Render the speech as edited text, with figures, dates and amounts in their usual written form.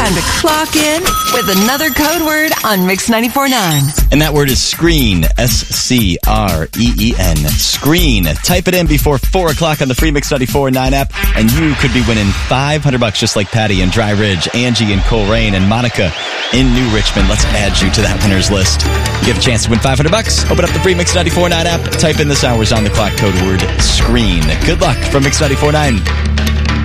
Time to clock in with another code word on Mix 94.9. And that word is screen. S-C-R-E-E-N. Screen. Type it in before 4 o'clock on the free Mix 94.9 app, and you could be winning $500 just like Patty in Dry Ridge, Angie in Coleraine, and Monica in New Richmond. Let's add you to that winner's list. You get a chance to win $500. Open up the free Mix 94.9 app. Type in this hour's on the clock code word screen. Good luck from Mix 94.9.